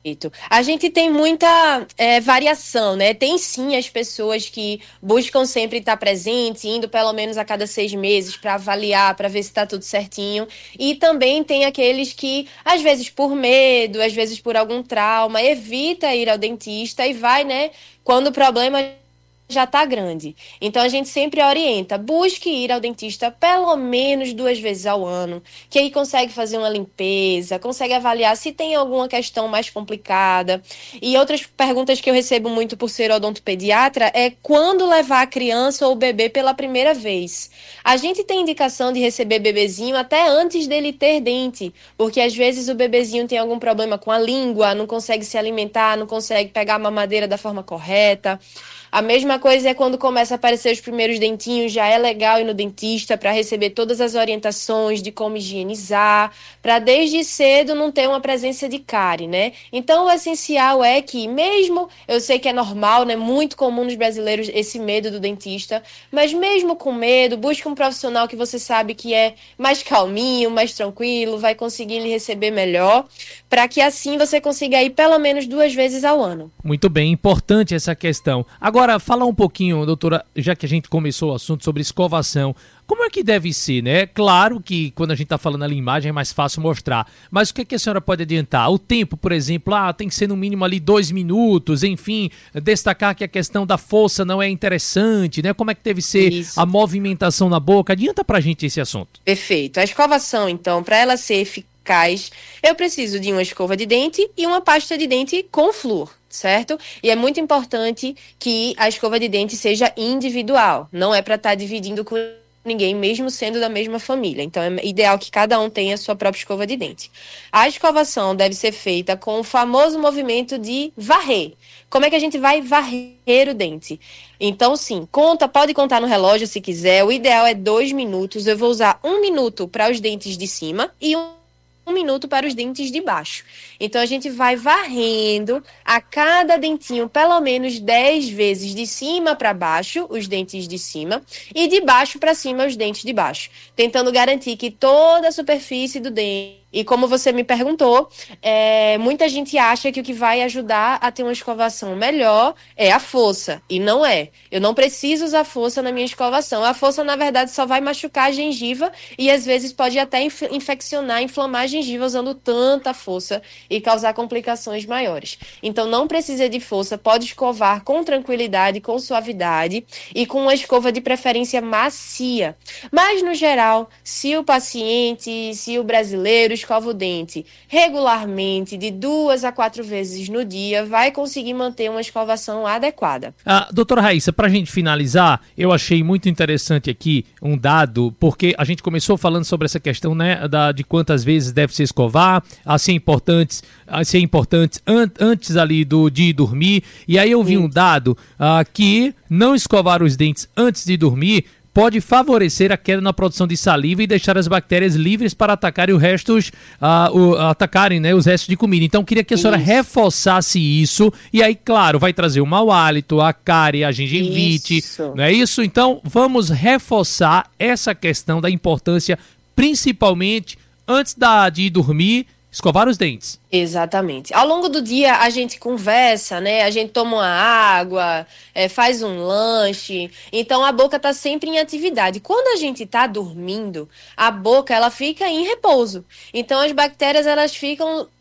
A gente tem muita é, variação, né? Tem sim as pessoas que buscam sempre estar presentes, indo pelo menos a cada seis meses para avaliar, para ver se está tudo certinho. E também tem aqueles que, às vezes por medo, às vezes por algum trauma, evita ir ao dentista e vai, né? Quando o problema já está grande. Então a gente sempre orienta, busque ir ao dentista pelo menos duas vezes ao ano, que aí consegue fazer uma limpeza, consegue avaliar se tem alguma questão mais complicada. E outras perguntas que eu recebo muito por ser odontopediatra é quando levar a criança ou o bebê pela primeira vez. A gente tem indicação de receber bebezinho até antes dele ter dente, porque às vezes o bebezinho tem algum problema com a língua, não consegue se alimentar, não consegue pegar a mamadeira da forma correta. A mesma coisa é quando começa a aparecer os primeiros dentinhos, já é legal ir no dentista para receber todas as orientações de como higienizar, para desde cedo não ter uma presença de cárie, né? Então o essencial é que mesmo, eu sei que é normal, né, muito comum nos brasileiros esse medo do dentista, mas mesmo com medo, busque um profissional que você sabe que é mais calminho, mais tranquilo, vai conseguir lhe receber melhor, para que assim você consiga ir pelo menos duas vezes ao ano. Muito bem, importante essa questão. Agora, Agora, fala um pouquinho, doutora, já que a gente começou o assunto sobre escovação, como é que deve ser, né? Claro que quando a gente está falando ali em imagem é mais fácil mostrar, mas o que, é que a senhora pode adiantar? O tempo, por exemplo, ah, tem que ser no mínimo ali dois minutos, enfim, destacar que a questão da força não é interessante, né? Como é que deve ser Isso. a movimentação na boca? Adianta pra gente esse assunto. Perfeito. A escovação, então, para ela ser eficaz, eu preciso de uma escova de dente e uma pasta de dente com flúor. Certo? E é muito importante que a escova de dente seja individual. Não é para estar tá dividindo com ninguém, mesmo sendo da mesma família. Então é ideal que cada um tenha a sua própria escova de dente. A escovação deve ser feita com o famoso movimento de varrer. Como é que a gente vai varrer o dente? Então, sim, conta, pode contar no relógio se quiser. O ideal é dois minutos. Eu vou usar um minuto para os dentes de cima e um um minuto para os dentes de baixo. Então, a gente vai varrendo a cada dentinho pelo menos dez vezes de cima para baixo, os dentes de cima, e de baixo para cima, os dentes de baixo, tentando garantir que toda a superfície do dente. E como você me perguntou, é, muita gente acha que o que vai ajudar a ter uma escovação melhor é a força. E não é. Eu não preciso usar força na minha escovação. A força, na verdade, só vai machucar a gengiva e às vezes pode até inf- infeccionar, inflamar a gengiva usando tanta força e causar complicações maiores. Então não precisa de força, pode escovar com tranquilidade, com suavidade e com uma escova de preferência macia. Mas, no geral, se o paciente, se o brasileiro escova o dente regularmente, de duas a quatro vezes no dia, vai conseguir manter uma escovação adequada. Ah, doutora Raíssa, para a gente finalizar, eu achei muito interessante aqui um dado, porque a gente começou falando sobre essa questão, né, da, de quantas vezes deve se escovar, assim, importantes, assim, importantes an, antes ali do, de dormir, e aí eu vi Sim. um dado ah, que não escovar os dentes antes de dormir pode favorecer a queda na produção de saliva e deixar as bactérias livres para atacarem os restos, uh, o, atacarem, né, os restos de comida. Então, queria que a senhora isso. reforçasse isso. E aí, claro, vai trazer o mau hálito, a cárie, a gengivite. Isso. Não é isso? Então, vamos reforçar essa questão da importância, principalmente antes da, de ir dormir, escovar os dentes. Exatamente. Ao longo do dia a gente conversa, né? A gente toma uma água, é, faz um lanche. Então a boca tá sempre em atividade. Quando a gente tá dormindo, a boca ela fica em repouso. Então as bactérias elas ficam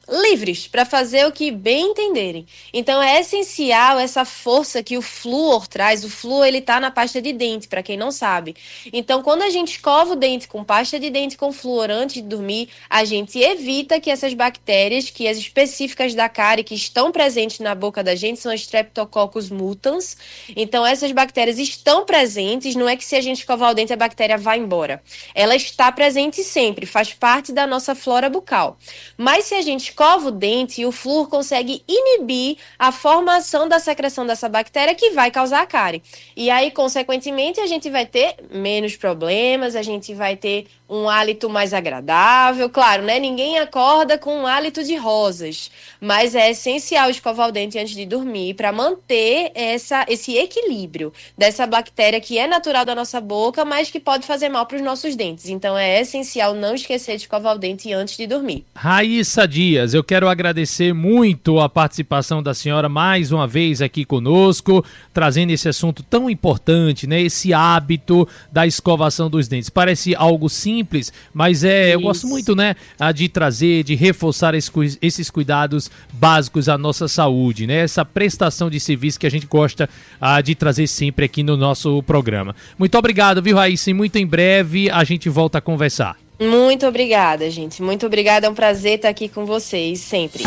livres para fazer o que bem entenderem. Então é essencial essa força que o flúor traz. O flúor, ele tá na pasta de dente, para quem não sabe. Então quando a gente escova o dente com pasta de dente com flúor antes de dormir, a gente evita que essas bactérias, que as específicas da cárie que estão presentes na boca da gente são as Streptococcus mutans. Então essas bactérias estão presentes, não é que se a gente escovar o dente a bactéria vai embora. Ela está presente sempre, faz parte da nossa flora bucal. Mas se a gente escova o dente, o flúor consegue inibir a formação da secreção dessa bactéria que vai causar a cárie. E aí, consequentemente, a gente vai ter menos problemas, a gente vai ter um hálito mais agradável. Claro, né? Ninguém acorda com um hálito de rosas, mas é essencial escovar o dente antes de dormir para manter essa, esse equilíbrio dessa bactéria que é natural da nossa boca, mas que pode fazer mal para os nossos dentes. Então é essencial não esquecer de escovar o dente antes de dormir. Raíssa Dias, eu quero agradecer muito a participação da senhora mais uma vez aqui conosco, trazendo esse assunto tão importante, né? Esse hábito da escovação dos dentes. Parece algo simples, mas é, eu gosto muito, né, de trazer, de reforçar esses cuidados básicos à nossa saúde, né? Essa prestação de serviço que a gente gosta ah, de trazer sempre aqui no nosso programa. Muito obrigado, viu, Raíssa? E muito em breve a gente volta a conversar. Muito obrigada, gente. Muito obrigada. É um prazer estar aqui com vocês sempre.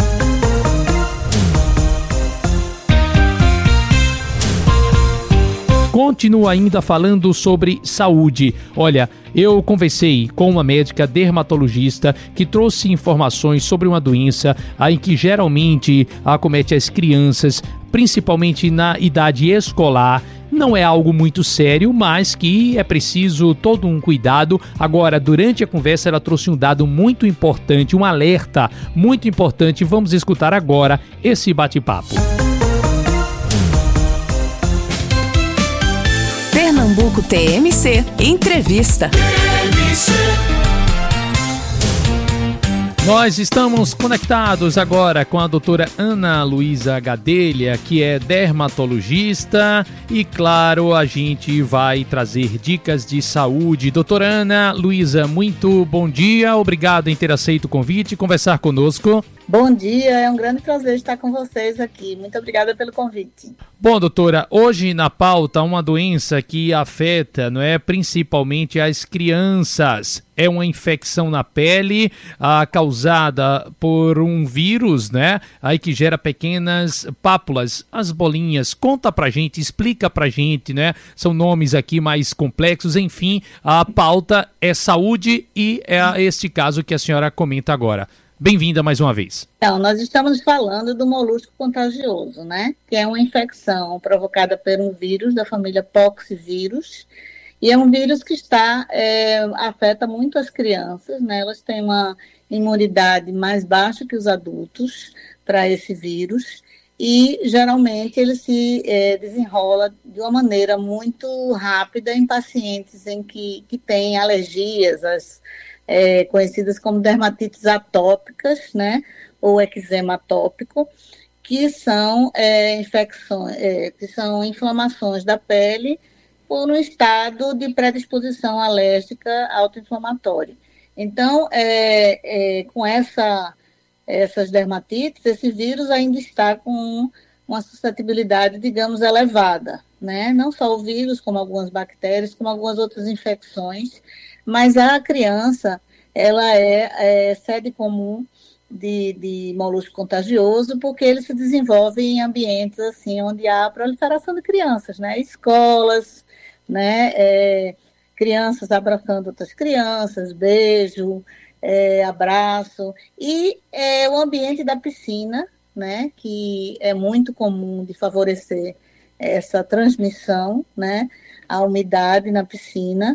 Continuo ainda falando sobre saúde. Olha, eu conversei com uma médica dermatologista que trouxe informações sobre uma doença em que geralmente acomete as crianças, principalmente na idade escolar. Não é algo muito sério, mas que é preciso todo um cuidado. Agora, durante a conversa, ela trouxe um dado muito importante, um alerta muito importante. Vamos escutar agora esse bate-papo. Pernambuco T M C Entrevista. T M C. Nós estamos conectados agora com a doutora Ana Luísa Gadelha, que é dermatologista, e claro, a gente vai trazer dicas de saúde. Doutora Ana Luísa, muito bom dia, obrigado em ter aceito o convite e conversar conosco. Bom dia, é um grande prazer estar com vocês aqui. Muito obrigada pelo convite. Bom, doutora, hoje na pauta uma doença que afeta, não é, principalmente as crianças. É uma infecção na pele ah, causada por um vírus, né? Aí que gera pequenas pápulas, as bolinhas. Conta pra gente, explica pra gente, né? São nomes aqui mais complexos. Enfim, a pauta é saúde e é este caso que a senhora comenta agora. Bem-vinda mais uma vez. Então, nós estamos falando do molusco contagioso, né? Que é uma infecção provocada por um vírus da família poxvírus. E é um vírus que está, é, afeta muito as crianças, né? Elas têm uma imunidade mais baixa que os adultos para esse vírus. E, geralmente, ele se é, desenrola de uma maneira muito rápida em pacientes em que, que têm alergias, as É, conhecidas como dermatites atópicas, né, ou eczema atópico, que são é, infecções, é, que são inflamações da pele por um estado de predisposição alérgica autoinflamatória. Então, é, é, com essa, essas dermatites, esse vírus ainda está com uma suscetibilidade, digamos, elevada, né? Não só o vírus, como algumas bactérias, como algumas outras infecções, mas a criança, ela é, é sede comum de, de molusco contagioso, porque ele se desenvolve em ambientes assim, onde há proliferação de crianças, né? Escolas, né? É, crianças abraçando outras crianças, beijo, é, abraço, e é, o ambiente da piscina, né? Que é muito comum de favorecer essa transmissão, né? A umidade na piscina,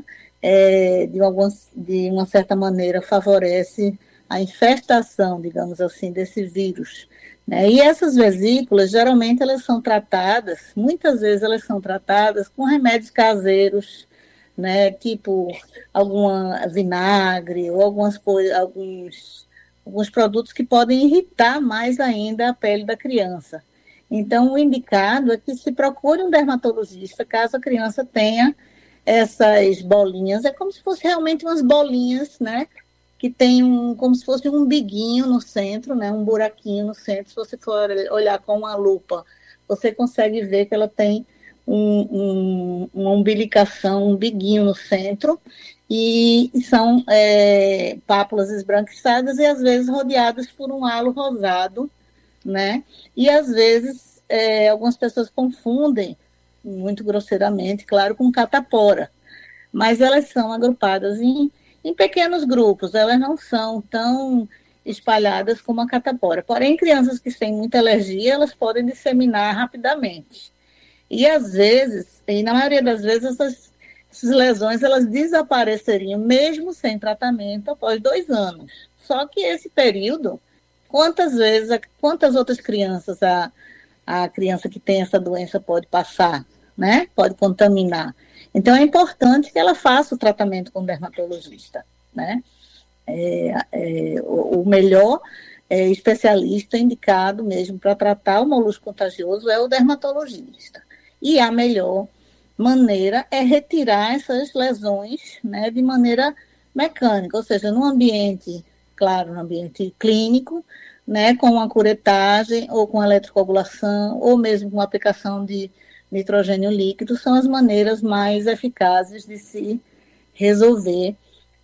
É, de, algumas, de uma certa maneira, favorece a infestação, digamos assim, desse vírus, né? E essas vesículas, geralmente, elas são tratadas, muitas vezes elas são tratadas com remédios caseiros, né? Tipo alguma vinagre ou algumas, alguns, alguns produtos que podem irritar mais ainda a pele da criança. Então, o indicado é que se procure um dermatologista, caso a criança tenha essas bolinhas, é como se fosse realmente umas bolinhas, né, que tem um, como se fosse um biguinho no centro, né, um buraquinho no centro. Se você for olhar com uma lupa, você consegue ver que ela tem um, um, uma umbilicação, um biguinho no centro, e são é, pápulas esbranquiçadas e às vezes rodeadas por um halo rosado, né? E às vezes é, algumas pessoas confundem, muito grosseiramente, claro, com catapora, mas elas são agrupadas em, em pequenos grupos, elas não são tão espalhadas como a catapora. Porém, crianças que têm muita alergia, elas podem disseminar rapidamente. E às vezes, e na maioria das vezes, essas, essas lesões elas desapareceriam mesmo sem tratamento após dois anos. Só que esse período, quantas vezes, quantas outras crianças a, a criança que tem essa doença pode passar, né? Pode contaminar. Então é importante que ela faça o tratamento com o dermatologista, né? É, é, o, o melhor é, especialista indicado mesmo para tratar o molusco contagioso é o dermatologista. E a melhor maneira é retirar essas lesões, né, de maneira mecânica, ou seja, no ambiente, claro, no ambiente clínico, né, com a curetagem ou com a eletrocoagulação ou mesmo com a aplicação de nitrogênio líquido, são as maneiras mais eficazes de se resolver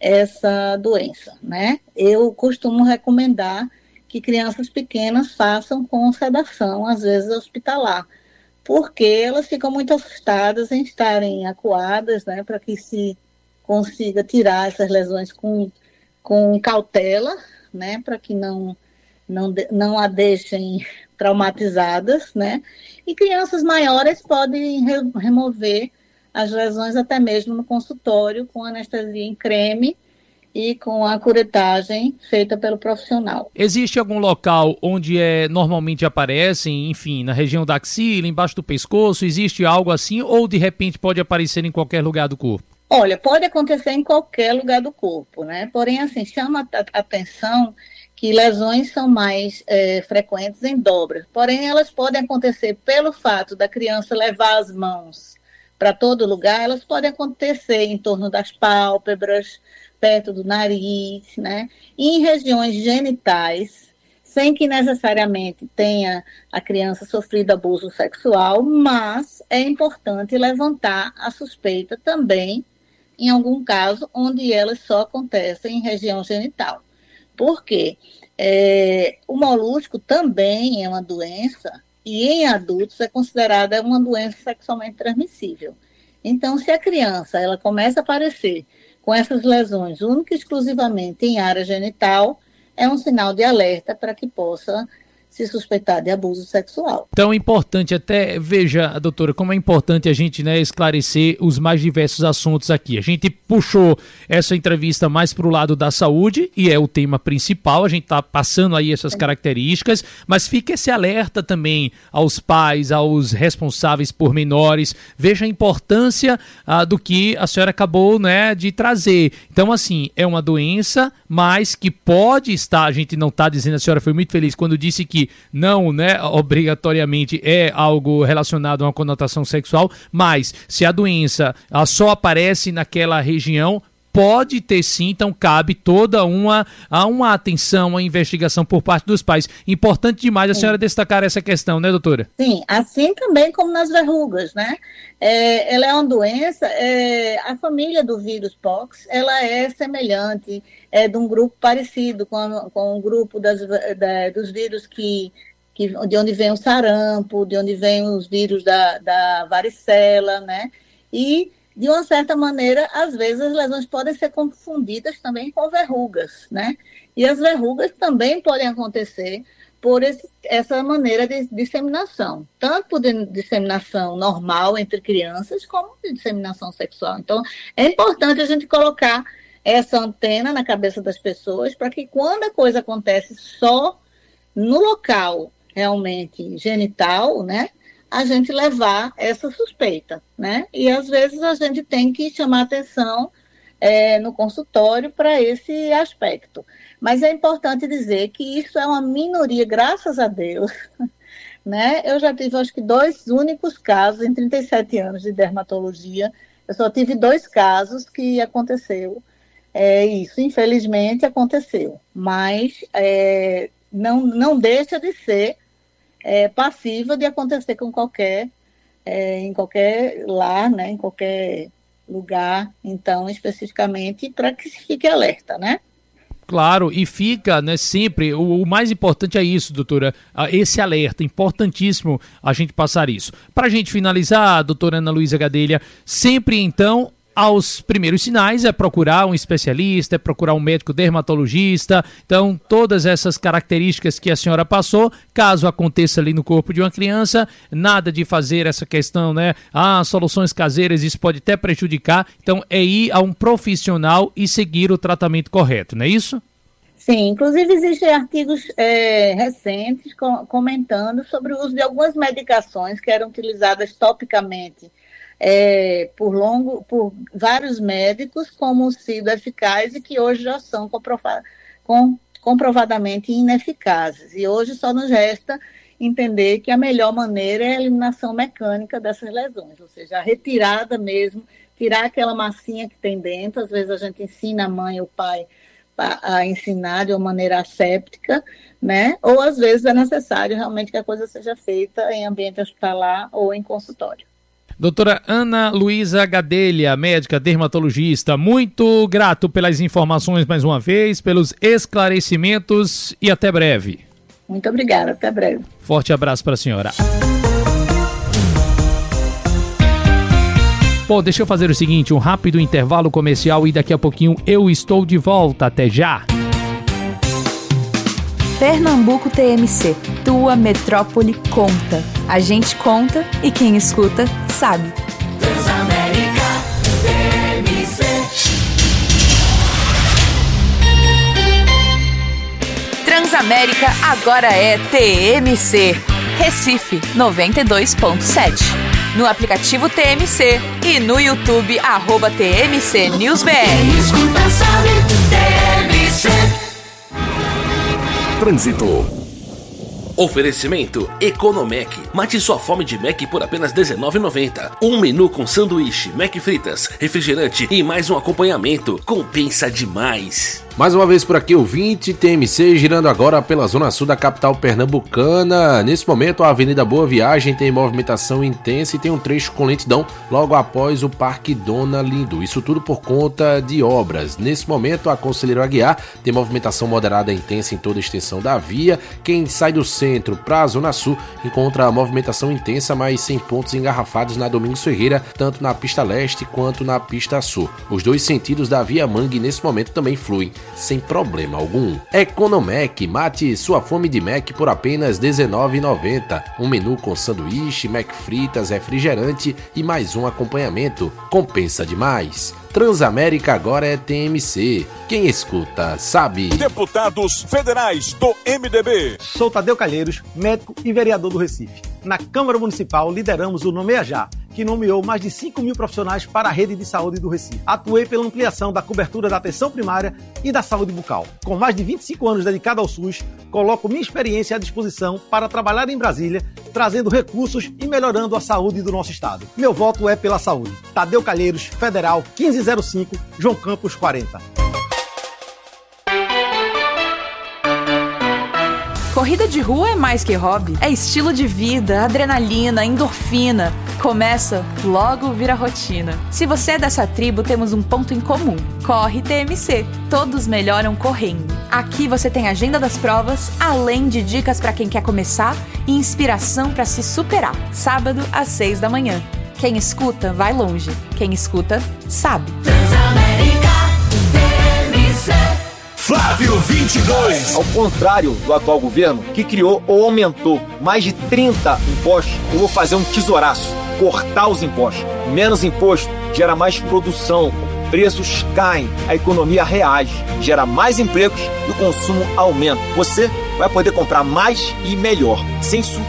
essa doença, né? Eu costumo recomendar que crianças pequenas façam com sedação, às vezes hospitalar, porque elas ficam muito assustadas em estarem acuadas, né, para que se consiga tirar essas lesões com, com cautela, né, para que não, não, não a deixem traumatizadas, né, e crianças maiores podem re, remover as lesões até mesmo no consultório com anestesia em creme e com a curetagem feita pelo profissional. Existe algum local onde é, normalmente aparecem, enfim, na região da axila, embaixo do pescoço, existe algo assim ou de repente pode aparecer em qualquer lugar do corpo? Olha, pode acontecer em qualquer lugar do corpo, né? Porém, assim, chama a atenção que lesões são mais é, frequentes em dobras. Porém, elas podem acontecer pelo fato da criança levar as mãos para todo lugar, elas podem acontecer em torno das pálpebras, perto do nariz, né? E em regiões genitais, sem que necessariamente tenha a criança sofrido abuso sexual, mas é importante levantar a suspeita também em algum caso onde elas só acontecem em região genital. Por quê? É, o molusco também é uma doença e em adultos é considerada uma doença sexualmente transmissível. Então, se a criança ela começa a aparecer com essas lesões única e exclusivamente em área genital, é um sinal de alerta para que possa se suspeitar de abuso sexual. Então é importante até, veja, doutora, como é importante a gente, né, esclarecer os mais diversos assuntos aqui. A gente puxou essa entrevista mais para o lado da saúde, e é o tema principal, a gente está passando aí essas características, mas fica esse alerta também aos pais, aos responsáveis por menores, veja a importância ah, do que a senhora acabou, né, de trazer. Então, assim, é uma doença, mas que pode estar, a gente não está dizendo, a senhora foi muito feliz quando disse que não, né, obrigatoriamente é algo relacionado a uma conotação sexual, mas se a doença ela só aparece naquela região, pode ter sim, então cabe toda uma, uma atenção, uma investigação por parte dos pais. Importante demais a senhora destacar essa questão, né, doutora? Sim, assim também como nas verrugas, né? É, ela é uma doença, é, a família do vírus pox, ela é semelhante, é de um grupo parecido com, a, com o grupo das, da, dos vírus que, que, de onde vem o sarampo, de onde vem os vírus da, da varicela, né? E de uma certa maneira, às vezes as lesões podem ser confundidas também com verrugas, né? E as verrugas também podem acontecer por esse, essa maneira de disseminação, tanto por disseminação normal entre crianças, como de disseminação sexual. Então, é importante a gente colocar essa antena na cabeça das pessoas para que quando a coisa acontece só no local realmente genital, né? A gente levar essa suspeita, né? E às vezes a gente tem que chamar atenção é, no consultório para esse aspecto. Mas é importante dizer que isso é uma minoria, graças a Deus, né? Eu já tive, acho que, dois únicos casos em trinta e sete anos de dermatologia. Eu só tive dois casos que aconteceu É, isso, infelizmente, aconteceu. Mas é, não, não deixa de ser é, passiva de acontecer com qualquer, é, em qualquer lar, né, em qualquer lugar. Então, especificamente, para que se fique alerta, né? Claro, e fica, né, sempre, o, o mais importante é isso, doutora, esse alerta, importantíssimo a gente passar isso. Para a gente finalizar, doutora Ana Luísa Gadelha, sempre então, aos primeiros sinais é procurar um especialista, é procurar um médico dermatologista, então todas essas características que a senhora passou, caso aconteça ali no corpo de uma criança, nada de fazer essa questão, né, ah, soluções caseiras, isso pode até prejudicar, então é ir a um profissional e seguir o tratamento correto, não é isso? Sim, inclusive existem artigos é, recentes com, comentando sobre o uso de algumas medicações que eram utilizadas topicamente É, por, longo, por vários médicos como sido eficazes e que hoje já são comprova- com, comprovadamente ineficazes. E hoje só nos resta entender que a melhor maneira é a eliminação mecânica dessas lesões, ou seja, a retirada mesmo, tirar aquela massinha que tem dentro. Às vezes a gente ensina a mãe ou o pai a, a ensinar de uma maneira asséptica, né? Ou às vezes é necessário realmente que a coisa seja feita em ambiente hospitalar ou em consultório. Doutora Ana Luísa Gadelha, médica dermatologista, muito grato pelas informações mais uma vez, pelos esclarecimentos e até breve. Muito obrigada, até breve. Forte abraço para a senhora. Bom, deixa eu fazer o seguinte, um rápido intervalo comercial e daqui a pouquinho eu estou de volta. Até já! Pernambuco T M C, tua metrópole conta. A gente conta e quem escuta sabe. Transamérica T M C. Transamérica agora é T M C. Recife noventa e dois ponto sete. No aplicativo T M C e no YouTube, arroba T M C News B R. Quem escuta sabe, T M C. Trânsito. Oferecimento Economec. Mate sua fome de Mac por apenas dezenove reais e noventa centavos. Um menu com sanduíche, Mac fritas, refrigerante e mais um acompanhamento. Compensa demais. Mais uma vez por aqui, ouvinte, T M C girando agora pela zona sul da capital pernambucana. Nesse momento, a Avenida Boa Viagem tem movimentação intensa e tem um trecho com lentidão logo após o Parque Dona Lindo. Isso tudo por conta de obras. Nesse momento, a Conselheiro Aguiar tem movimentação moderada e intensa em toda a extensão da via. Quem sai do centro para a zona sul encontra a movimentação intensa, mas sem pontos engarrafados na Domingos Ferreira, tanto na pista leste quanto na pista sul. Os dois sentidos da via Mangue nesse momento também fluem sem problema algum. Economec, mate sua fome de Mac por apenas dezenove reais e noventa centavos. Um menu com sanduíche, Mac fritas, refrigerante e mais um acompanhamento. Compensa demais. Transamérica agora é T M C. Quem escuta sabe. Deputados federais do M D B. Sou Tadeu Calheiros, médico e vereador do Recife. Na Câmara Municipal lideramos o Nomeia Já, que nomeou mais de cinco mil profissionais para a rede de saúde do Recife. Atuei pela ampliação da cobertura da atenção primária e da saúde bucal. Com mais de vinte e cinco anos dedicado ao SUS, coloco minha experiência à disposição para trabalhar em Brasília, trazendo recursos e melhorando a saúde do nosso estado. Meu voto é pela saúde. Tadeu Calheiros, Federal, quinze zero cinco, João Campos quarenta. Corrida de rua é mais que hobby, é estilo de vida, adrenalina, endorfina. Começa, logo vira rotina. Se você é dessa tribo, temos um ponto em comum. Corre T M C. Todos melhoram correndo. Aqui você tem agenda das provas, além de dicas para quem quer começar e inspiração para se superar. Sábado às seis da manhã. Quem escuta, vai longe. Quem escuta, sabe. Transamérica T M C. Flávio vinte e dois. Ao contrário do atual governo, que criou ou aumentou mais de trinta impostos, eu vou fazer um tesouraço, cortar os impostos. Menos imposto gera mais produção, preços caem, a economia reage, gera mais empregos e o consumo aumenta. Você vai poder comprar mais e melhor, sem sufocar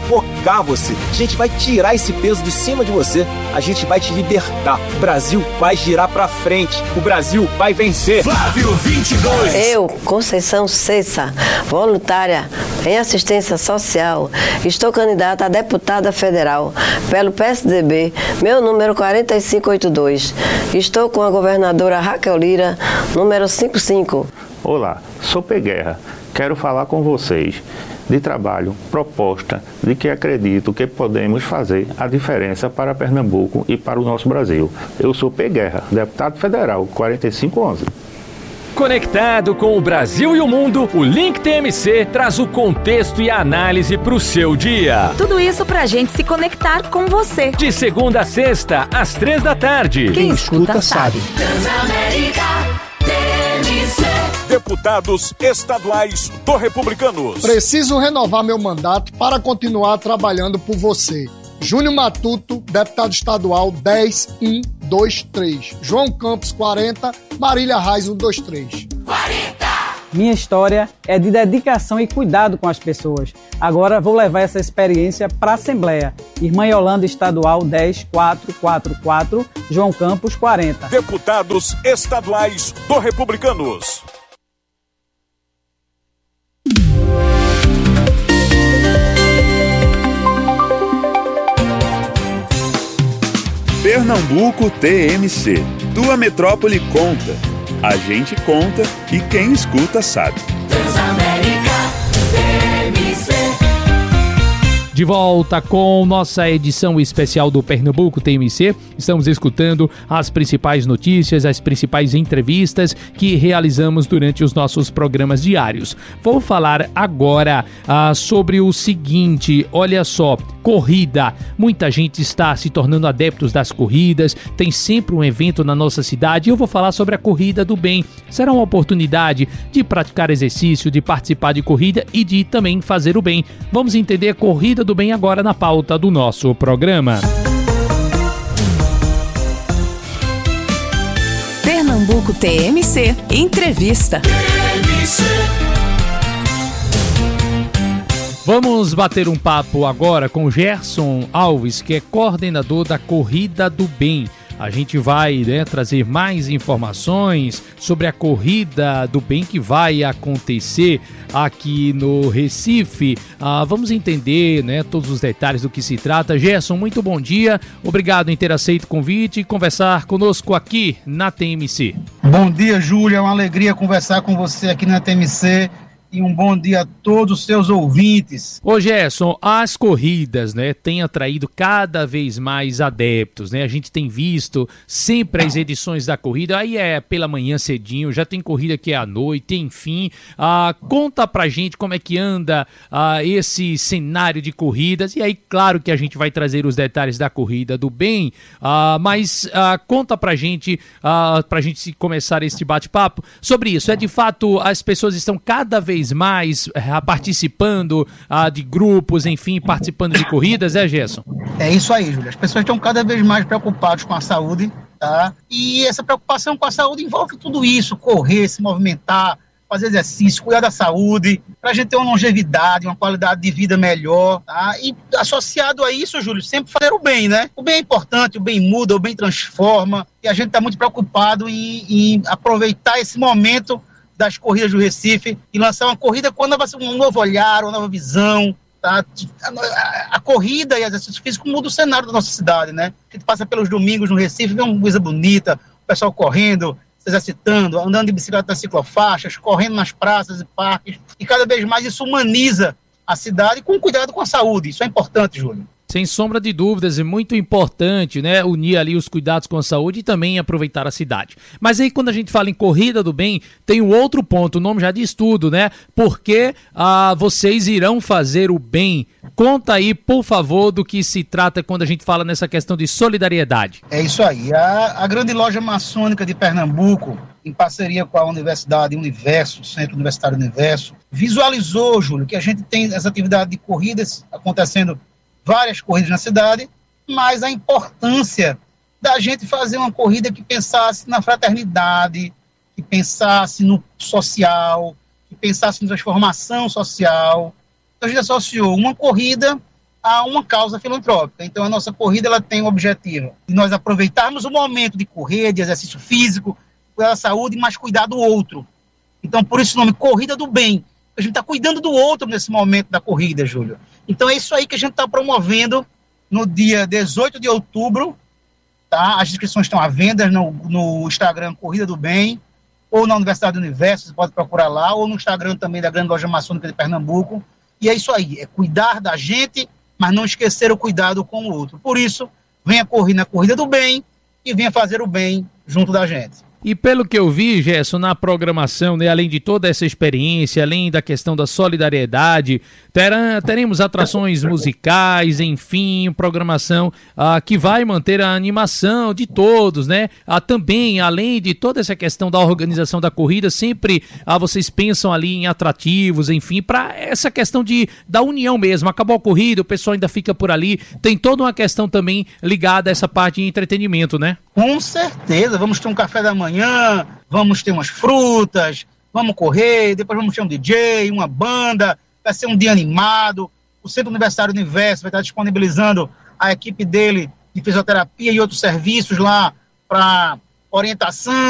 educar você. A gente vai tirar esse peso de cima de você. A gente vai te libertar. O Brasil vai girar pra frente. O Brasil vai vencer. Flávio vinte e dois. Eu, Conceição Cessa, voluntária em assistência social, estou candidata a deputada federal pelo P S D B, meu número quatro cinco oito dois. Estou com a governadora Raquel Lira, número cinquenta e cinco. Olá, sou P. Guerra. Quero falar com vocês de trabalho, proposta, de que acredito que podemos fazer a diferença para Pernambuco e para o nosso Brasil. Eu sou P. Guerra, deputado federal, quatro cinco um um. Conectado com o Brasil e o mundo, o Link T M C traz o contexto e a análise para o seu dia. Tudo isso pra gente se conectar com você. De segunda a sexta, às três da tarde. Quem escuta sabe. Transamérica T M C. Deputados estaduais do Republicanos. Preciso renovar meu mandato para continuar trabalhando por você. Júnior Matuto, deputado estadual dez um dois três. João Campos, quarenta. Marília Reis, um dois três. quarenta. Minha história é de dedicação e cuidado com as pessoas. Agora vou levar essa experiência para a Assembleia. Irmã Yolanda, estadual dez quatro quatro quatro. João Campos, quarenta. Deputados estaduais do Republicanos. Pernambuco T M C. Tua metrópole conta. A gente conta e quem escuta sabe. Transamérica T M C. De volta com nossa edição especial do Pernambuco T M C. Estamos escutando as principais notícias, as principais entrevistas que realizamos durante os nossos programas diários. Vou falar agora ah, sobre o seguinte, olha só, corrida. Muita gente está se tornando adeptos das corridas, tem sempre um evento na nossa cidade e eu vou falar sobre a Corrida do Bem. Será uma oportunidade de praticar exercício, de participar de corrida e de também fazer o bem. Vamos entender a Corrida do Bem agora na pauta do nosso programa. Pernambuco T M C Entrevista. T M C. Vamos bater um papo agora com Gerson Alves, que é coordenador da Corrida do Bem. A gente vai né, trazer mais informações sobre a Corrida do Bem que vai acontecer aqui no Recife. Ah, vamos entender né, todos os detalhes do que se trata. Gerson, muito bom dia. Obrigado em ter aceito o convite e conversar conosco aqui na T M C. Bom dia, Júlia. É uma alegria conversar com você aqui na T M C. E um bom dia a todos os seus ouvintes. Ô Gerson, as corridas, né, têm atraído cada vez mais adeptos, né? A gente tem visto sempre as edições da corrida, aí é pela manhã cedinho, já tem corrida que é à noite, enfim. Ah, conta pra gente como é que anda ah, esse cenário de corridas, e aí claro que a gente vai trazer os detalhes da Corrida do Bem, ah, mas ah, conta pra gente, ah, pra gente começar esse bate-papo sobre isso. É de fato, as pessoas estão cada vez mais uh, participando uh, de grupos, enfim, participando de corridas, é, Gerson? É isso aí, Júlia. As pessoas estão cada vez mais preocupadas com a saúde, tá? E essa preocupação com a saúde envolve tudo isso, correr, se movimentar, fazer exercício, cuidar da saúde, para a gente ter uma longevidade, uma qualidade de vida melhor, tá? E associado a isso, Júlio, sempre fazer o bem, né? O bem é importante, o bem muda, o bem transforma, e a gente está muito preocupado em, em aproveitar esse momento das corridas do Recife e lançar uma corrida quando vai ser um novo olhar, uma nova visão, tá? A, a, a corrida e exercício físico mudam o cenário da nossa cidade, né? A gente passa pelos domingos no Recife, vê uma coisa bonita, o pessoal correndo, se exercitando, andando de bicicleta nas ciclofaixas, correndo nas praças e parques, e cada vez mais isso humaniza a cidade com cuidado com a saúde. Isso é importante, Júlio. Sem sombra de dúvidas, é muito importante, né, unir ali os cuidados com a saúde e também aproveitar a cidade. Mas aí quando a gente fala em Corrida do Bem, tem um outro ponto, o nome já diz tudo, né? Porque ah, vocês irão fazer o bem. Conta aí, por favor, do que se trata quando a gente fala nessa questão de solidariedade. É isso aí. A, a grande loja maçônica de Pernambuco, em parceria com a Universidade Universo, Centro Universitário Universo, visualizou, Júlio, que a gente tem essa atividade de corridas acontecendo, várias corridas na cidade, mas a importância da gente fazer uma corrida que pensasse na fraternidade, que pensasse no social, que pensasse na transformação social. Então a gente associou uma corrida a uma causa filantrópica. Então a nossa corrida ela tem o objetivo de nós aproveitarmos o momento de correr, de exercício físico, cuidar da saúde, mas cuidar do outro. Então por isso o nome Corrida do Bem. A gente está cuidando do outro nesse momento da corrida, Júlio. Então é isso aí que a gente está promovendo no dia dezoito de outubro, tá? As inscrições estão à venda no, no Instagram Corrida do Bem, ou na Universidade do Universo, você pode procurar lá, ou no Instagram também da Grande Loja Maçônica de Pernambuco. E é isso aí, é cuidar da gente, mas não esquecer o cuidado com o outro. Por isso, venha correr na Corrida do Bem e venha fazer o bem junto da gente. E pelo que eu vi, Gerson, na programação, né, além de toda essa experiência, além da questão da solidariedade, terá, teremos atrações musicais, enfim, programação ah, que vai manter a animação de todos, né? Ah, também, além de toda essa questão da organização da corrida, sempre ah, vocês pensam ali em atrativos, enfim, para essa questão de, da união mesmo. Acabou a corrida, o pessoal ainda fica por ali. Tem toda uma questão também ligada a essa parte de entretenimento, né? Com certeza, vamos ter um café da manhã, vamos ter umas frutas, vamos correr, depois vamos ter um D J, uma banda, vai ser um dia animado. O Centro Universitário Universo vai estar disponibilizando a equipe dele de fisioterapia e outros serviços lá para orientação,